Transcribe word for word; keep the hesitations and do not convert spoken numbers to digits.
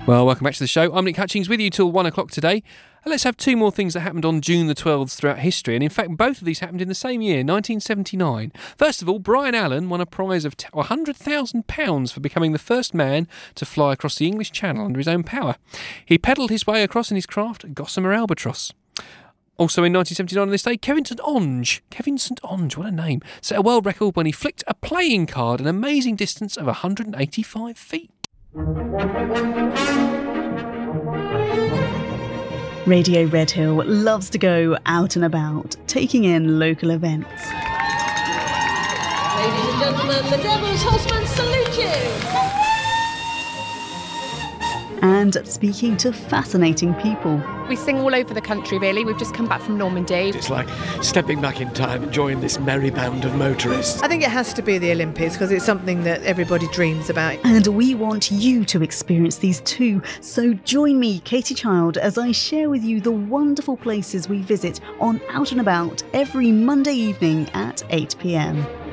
Well, welcome back to the show. I'm Nick Hutchings with you till one o'clock today. And let's have two more things that happened on June the twelfth throughout history. And in fact, both of these happened in the same year, nineteen seventy-nine. First of all, Brian Allen won a prize of one hundred thousand pounds for becoming the first man to fly across the English Channel under his own power. He pedalled his way across in his craft, Gossamer Albatross. Also in nineteen seventy-nine on this day, Kevin Saint Onge, Kevin Saint Onge, what a name, set a world record when he flicked a playing card an amazing distance of one hundred eighty-five feet. Radio Red Hill loves to go out and about, taking in local events. Ladies and gentlemen, the Devil's Horsemen salute you! And speaking to fascinating people. We sing all over the country, really. We've just come back from Normandy. It's like stepping back in time and joining this merry band of motorists. I think it has to be the Olympics because it's something that everybody dreams about. And we want you to experience these too. So join me, Katie Child, as I share with you the wonderful places we visit on Out and About every Monday evening at eight p m.